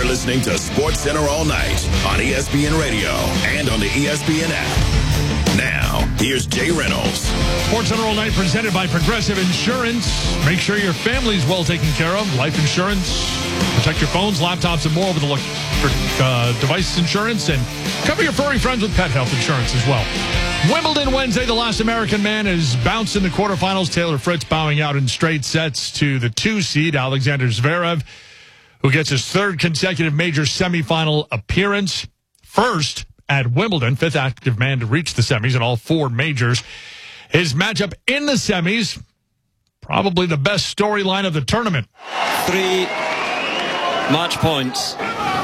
You're listening to SportsCenter All Night on ESPN Radio and on the ESPN app. Now, here's Jay Reynolds. SportsCenter All Night presented by Progressive Insurance. Make sure your family's well taken care of. Life insurance. Protect your phones, laptops, and more over the look for device insurance. And cover your furry friends with pet health insurance as well. Wimbledon Wednesday, the last American man is bounced in the quarterfinals. Taylor Fritz bowing out in straight sets to the 2 seed, Alexander Zverev, who gets his third consecutive major semifinal appearance. First at Wimbledon, fifth active man to reach the semis in all 4 majors. His matchup in the semis, probably the best storyline of the tournament. 3 match points.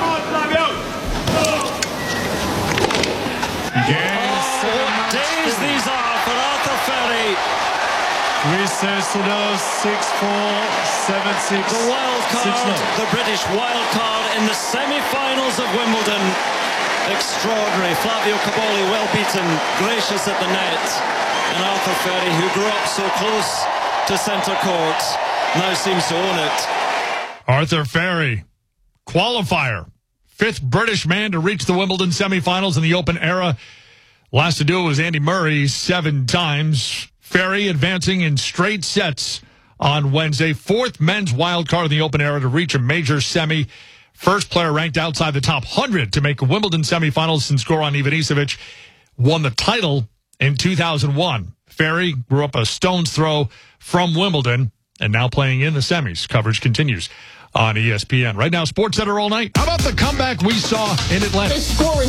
What days these are for Arthur Ferry. 3 sets to love, 6-4, 7-6. The wild card, the British wild card in the semi-finals of Wimbledon. Extraordinary. Flavio Caboli well beaten, gracious at the net. And Arthur Ferry, who grew up so close to centre court, now seems to own it. Arthur Ferry, qualifier, 5th British man to reach the Wimbledon semifinals in the Open era. Last to do it was Andy Murray 7 times. Ferry advancing in straight sets on Wednesday. 4th men's wild card in the Open era to reach a major semi. First player ranked outside the top 100 to make a Wimbledon semifinals since Goran Ivanisevic won the title in 2001. Ferry grew up a stone's throw from Wimbledon and now playing in the semis. Coverage continues on ESPN. Right now, SportsCenter All Night. How about the comeback we saw in Atlanta? They're scoring